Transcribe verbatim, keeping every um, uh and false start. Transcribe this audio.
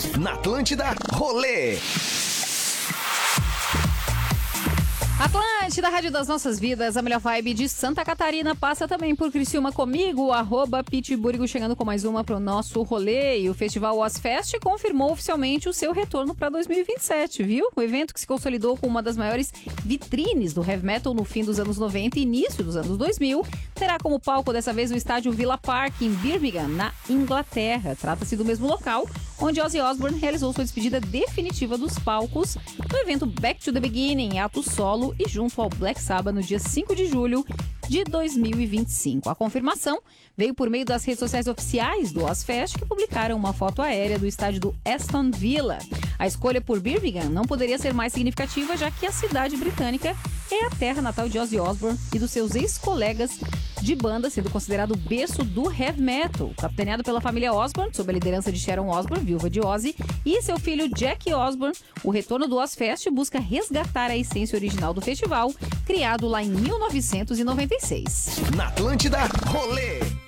Na Atlântida, rolê. Atlântida, Rádio das Nossas Vidas, a melhor vibe de Santa Catarina passa também por Criciúma comigo, arroba Pitburgo, chegando com mais uma pro nosso rolê. E o Festival Ozfest confirmou oficialmente o seu retorno para dois mil e vinte e sete, viu? O evento que se consolidou com uma das maiores vitrines do heavy metal no fim dos anos noventa e início dos anos dois mil, terá como palco dessa vez o estádio Villa Park, em Birmingham, na Inglaterra. Trata-se do mesmo local onde Ozzy Osbourne realizou sua despedida definitiva dos palcos no evento Back to the Beginning, ato solo, e junto ao Black Sabbath no dia cinco de julho de dois mil e vinte e cinco. A confirmação veio por meio das redes sociais oficiais do Ozfest, que publicaram uma foto aérea do estádio do Aston Villa. A escolha por Birmingham não poderia ser mais significativa, já que a cidade britânica é a terra natal de Ozzy Osbourne e dos seus ex-colegas de banda, sendo considerado o berço do heavy metal. Capitaneado pela família Osbourne, sob a liderança de Sharon Osbourne, viúva de Ozzy, e seu filho Jack Osbourne, o retorno do Ozfest busca resgatar a essência original do festival, criado lá em mil novecentos e noventa e seis. Na Atlântida, rolê.